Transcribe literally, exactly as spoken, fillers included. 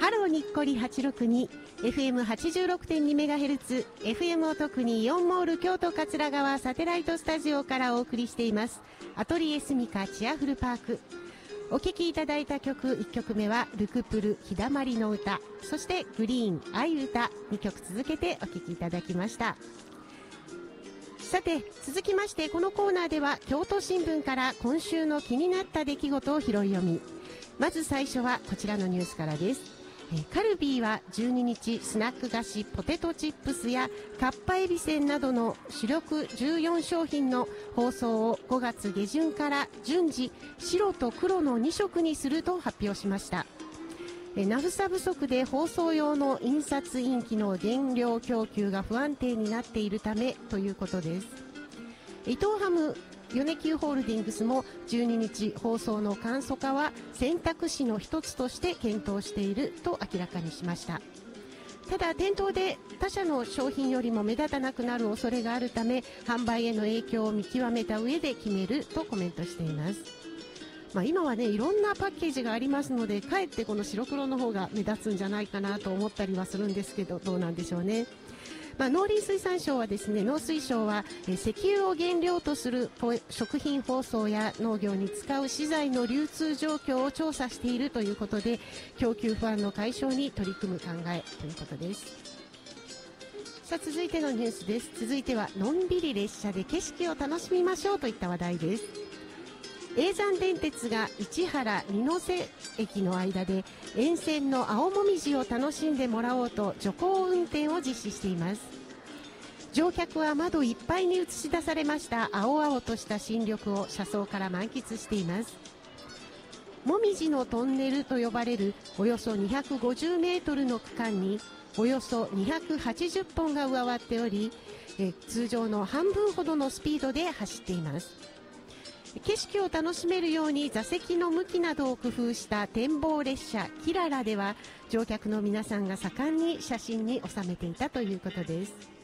ハローにっこりはちろくに、エフエムはちじゅうろくてんにメガヘルツ、エフエム を特にイオンモール京都桂川サテライトスタジオからお送りしています。アトリエスミカチアフルパーク。お聴きいただいた曲いっきょくめはルクプル日だまりの歌、そしてグリーン愛歌、にきょく続けてお聴きいただきました。さて続きまして、このコーナーでは京都新聞から今週の気になった出来事を拾い読み。まず最初はこちらのニュースからです。カルビーはじゅうににち、スナック菓子ポテトチップスやかっぱえびせんなどの主力じゅうよんしょうひんの包装をごがつげじゅんから順次白と黒のにしょくにすると発表しました。ナフサ不足で包装用の印刷インキの原料供給が不安定になっているためということです。伊藤ハム米久ホールディングスもじゅうににち、包装の簡素化は選択肢の一つとして検討していると明らかにしました。ただ店頭で他社の商品よりも目立たなくなる恐れがあるため、販売への影響を見極めた上で決めるとコメントしています。まあ、今はね、いろんなパッケージがありますので、かえってこの白黒の方が目立つんじゃないかなと思ったりはするんですけど、どうなんでしょうね。まあ、農林水産省はですね、農水省はえ石油を原料とする食品包装や農業に使う資材の流通状況を調査しているということで、供給不安の解消に取り組む考えということです。さあ続いてのニュースです。続いてはのんびり列車で景色を楽しみましょうといった話題です。叡山電鉄が市原二ノ瀬駅の間で沿線の青もみじを楽しんでもらおうと徐行運転を実施しています。乗客は窓いっぱいに映し出されました青々とした新緑を車窓から満喫しています。もみじのトンネルと呼ばれるおよそにひゃくごじゅうメートルの区間におよそにひゃくはちじゅっぽんが上わっており、え通常の半分ほどのスピードで走っています。景色を楽しめるように座席の向きなどを工夫した展望列車キララでは、乗客の皆さんが盛んに写真に収めていたということです。